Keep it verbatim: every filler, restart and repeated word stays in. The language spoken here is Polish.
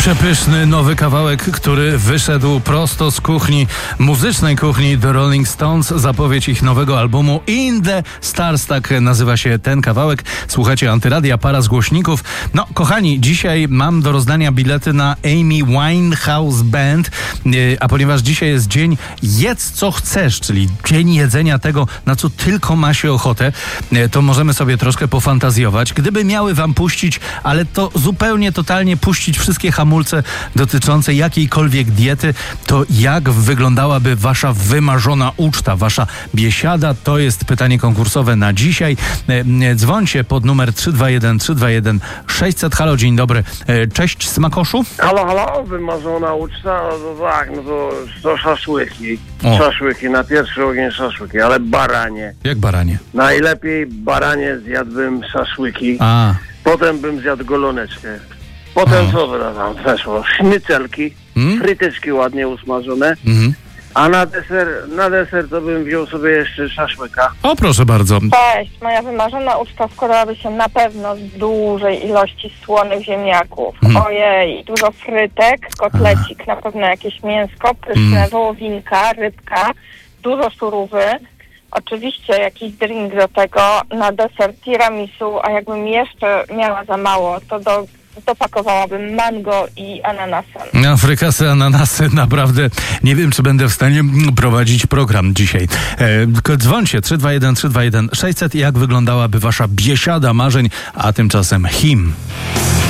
Przepyszny nowy kawałek, który wyszedł prosto z kuchni, muzycznej kuchni The Rolling Stones. Zapowiedź ich nowego albumu In the Stars, tak nazywa się ten kawałek. Słuchajcie Antyradia, para z głośników. No, kochani, dzisiaj mam do rozdania bilety na Amy Winehouse Band, a ponieważ dzisiaj jest dzień jedz co chcesz, czyli dzień jedzenia tego, na co tylko ma się ochotę, to możemy sobie troszkę pofantazjować. Gdyby miały wam puścić, ale to zupełnie, totalnie puścić wszystkie hamulce dotyczące jakiejkolwiek diety, to jak wyglądałaby wasza wymarzona uczta, wasza biesiada? To jest pytanie konkursowe na dzisiaj. Dzwońcie pod numer trzy dwa jeden trzy dwa jeden sześćset. Halo, dzień dobry. Cześć, smakoszu. Halo, halo, wymarzona uczta, no tak, no to, to szaszłyki. O. Szaszłyki, na pierwszy ogień szaszłyki, ale baranie. Jak baranie? Najlepiej baranie zjadłbym szaszłyki, A. potem bym zjadł goloneczkę. Potem O. co by tam weszło? Sznycelki, Hmm? fryteczki ładnie usmażone, Mhm. a na deser, na deser to bym wziął sobie jeszcze szaszłyka. O, proszę bardzo. Cześć, moja wymarzona uczta składałaby się na pewno z dużej ilości słonych ziemniaków. Mm. Ojej, dużo frytek, kotlecik, na pewno jakieś mięsko, pyszne, Mm. wołowinka, rybka, dużo surówy. Oczywiście jakiś drink do tego, na deser tiramisu, a jakbym jeszcze miała za mało, to do, dopakowałabym mango i ananasem. Na frykasy, ananasy, naprawdę nie wiem, czy będę w stanie prowadzić program dzisiaj. E, tylko dzwońcie trzy dwa jeden trzy dwa jeden sześćset. Jak wyglądałaby wasza biesiada marzeń, a tymczasem him.